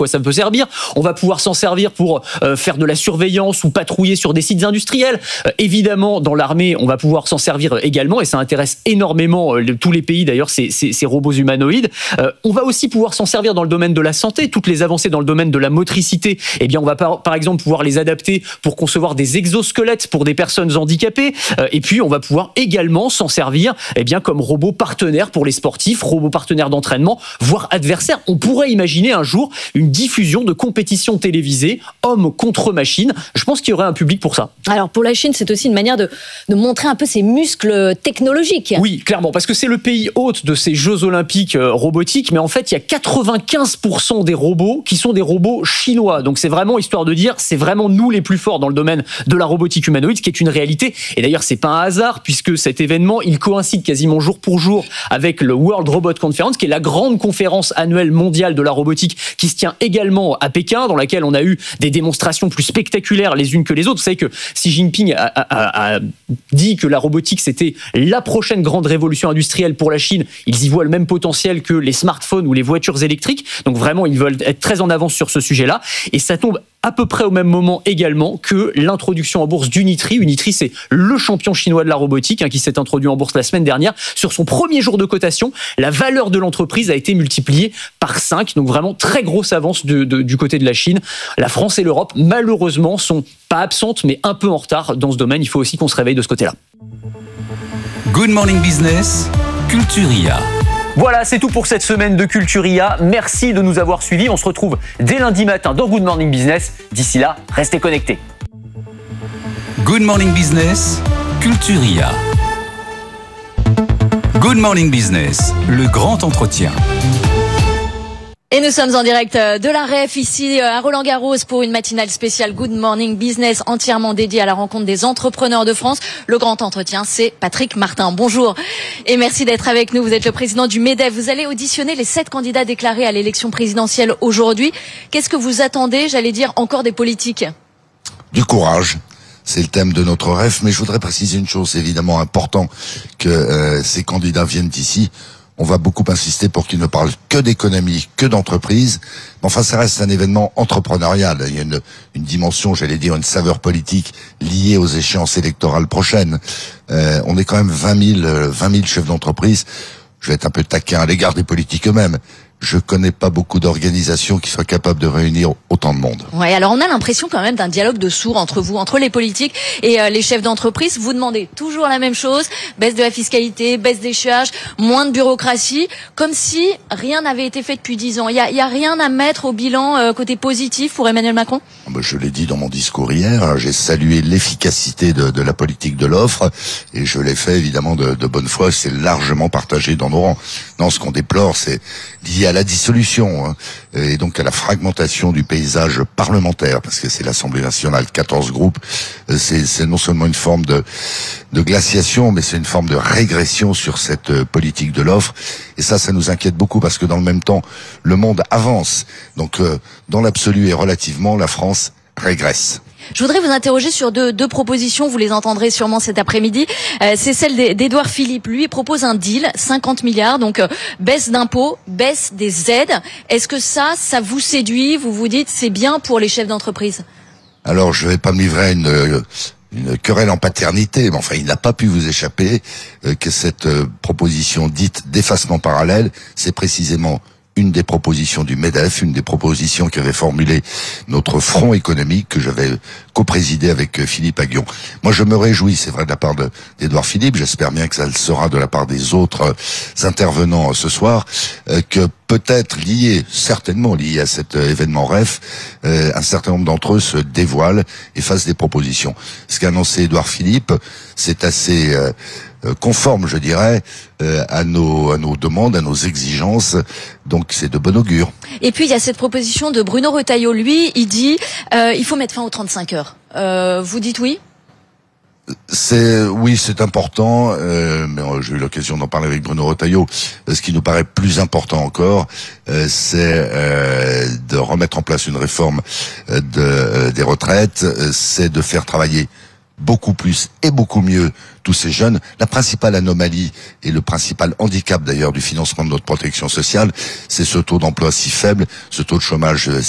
quoi ça peut servir. On va pouvoir s'en servir pour faire de la surveillance ou patrouiller sur des sites industriels. Évidemment, dans l'armée, on va pouvoir s'en servir également, et ça intéresse énormément tous les pays d'ailleurs, ces robots humanoïdes. On va aussi pouvoir s'en servir dans le domaine de la santé. Toutes les avancées dans le domaine de la motricité, eh bien, on va par exemple pouvoir les adapter pour concevoir des exosquelettes pour des personnes handicapées. Et puis, on va pouvoir également s'en servir, eh bien, comme robots partenaires pour les sportifs, robots partenaires d'entraînement, voire adversaires. On pourrait imaginer un jour une diffusion de compétitions télévisées, hommes contre machines. Je pense qu'il y aurait un public pour ça. Alors, pour la Chine, c'est aussi une manière de montrer un peu ses muscles technologiques. Oui, clairement, parce que c'est le pays hôte de ces Jeux Olympiques robotiques, mais en fait, il y a 95% des robots qui sont des robots chinois. Donc, c'est vraiment, histoire de dire, c'est vraiment nous les plus forts dans le domaine de la robotique humanoïde, ce qui est une réalité. Et d'ailleurs, c'est pas un hasard, puisque cet événement, il coïncide quasiment jour pour jour avec le World Robot Conference, qui est la grande conférence annuelle mondiale de la robotique, qui se tient également à Pékin, dans laquelle on a eu des démonstrations plus spectaculaires les unes que les autres. Vous savez que Xi Jinping a dit que la robotique, c'était la prochaine grande révolution industrielle pour la Chine. Ils y voient le même potentiel que les smartphones ou les voitures électriques. Donc vraiment, ils veulent être très en avance sur ce sujet-là. Et ça tombe à peu près au même moment également que l'introduction en bourse d'Unitree. Unitree, c'est le champion chinois de la robotique qui s'est introduit en bourse la semaine dernière. Sur son premier jour de cotation, la valeur de l'entreprise a été multipliée par 5. Donc vraiment, très grosse avance du côté de la Chine. La France et l'Europe, malheureusement, sont pas absentes, mais un peu en retard dans ce domaine. Il faut aussi qu'on se réveille de ce côté-là. Good Morning Business, Culturia. Voilà, c'est tout pour cette semaine de Culturia. Merci de nous avoir suivis. On se retrouve dès lundi matin dans Good Morning Business. D'ici là, restez connectés. Good Morning Business, Culturia. Good Morning Business, le grand entretien. Et nous sommes en direct de la REF ici à Roland-Garros pour une matinale spéciale Good Morning Business entièrement dédiée à la rencontre des entrepreneurs de France. Le grand entretien, c'est Patrick Martin. Bonjour et merci d'être avec nous. Vous êtes le président du MEDEF. Vous allez auditionner les 7 candidats déclarés à l'élection présidentielle aujourd'hui. Qu'est-ce que vous attendez, j'allais dire, encore des politiques ? Du courage. C'est le thème de notre REF, mais je voudrais préciser une chose, c'est évidemment important que ces candidats viennent ici. On va beaucoup insister pour qu'ils ne parlent que d'économie, que d'entreprise. Mais enfin, ça reste un événement entrepreneurial. Il y a une dimension, j'allais dire, une saveur politique liée aux échéances électorales prochaines. On est quand même 20 000 chefs d'entreprise. Je vais être un peu taquin à l'égard des politiques eux-mêmes. Je connais pas beaucoup d'organisations qui soient capables de réunir autant de monde. Ouais, alors on a l'impression quand même d'un dialogue de sourds entre vous, entre les politiques et les chefs d'entreprise. Vous demandez toujours la même chose, baisse de la fiscalité, baisse des charges, moins de bureaucratie, comme si rien n'avait été fait depuis 10 ans. Il y a rien à mettre au bilan côté positif pour Emmanuel Macron ? Je l'ai dit dans mon discours hier, j'ai salué l'efficacité de la politique de l'offre et je l'ai fait évidemment de bonne foi, c'est largement partagé dans nos rangs. Non, ce qu'on déplore, c'est lié à la dissolution et donc à la fragmentation du paysage parlementaire, parce que c'est l'Assemblée nationale, 14 groupes, c'est non seulement une forme de glaciation, mais c'est une forme de régression sur cette politique de l'offre, et ça nous inquiète beaucoup, parce que dans le même temps, le monde avance, donc dans l'absolu et relativement, la France régresse. Je voudrais vous interroger sur deux propositions, vous les entendrez sûrement cet après-midi. C'est celle d'Édouard Philippe. Lui, il propose un deal, 50 milliards, donc baisse d'impôts, baisse des aides. Est-ce que ça vous séduit ? Vous vous dites, c'est bien pour les chefs d'entreprise ? Alors, je vais pas me livrer à une querelle en paternité, mais enfin, il n'a pas pu vous échapper que cette proposition dite d'effacement parallèle, c'est précisément une des propositions du MEDEF, une des propositions qu'avait formulé notre front économique que j'avais co-présidé avec Philippe Aghion. Moi, je me réjouis, c'est vrai, de la part d'Édouard Philippe, j'espère bien que ça le sera de la part des autres intervenants ce soir, que peut-être certainement lié à cet événement REF, un certain nombre d'entre eux se dévoilent et fassent des propositions. Ce qu'a annoncé Édouard Philippe, c'est assez conforme, je dirais, à nos demandes, à nos exigences. Donc c'est de bon augure. Et puis il y a cette proposition de Bruno Retailleau. Lui, il dit il faut mettre fin aux 35 heures. Vous dites oui ? Oui, c'est important, mais j'ai eu l'occasion d'en parler avec Bruno Retailleau. Ce qui nous paraît plus important encore, c'est de remettre en place une réforme des retraites, c'est de faire travailler beaucoup plus et beaucoup mieux tous ces jeunes. La principale anomalie et le principal handicap d'ailleurs du financement de notre protection sociale, c'est ce taux d'emploi si faible, ce taux de chômage